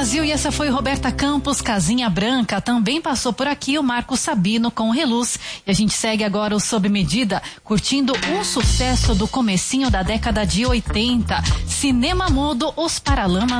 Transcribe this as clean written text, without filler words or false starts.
Brasil, e essa foi Roberta Campos, Casinha Branca. Também passou por aqui o Marco Sabino com Reluz. E a gente segue agora o Sob Medida, curtindo um sucesso do comecinho da década de 80. Cinema Mudo, Os Paralamas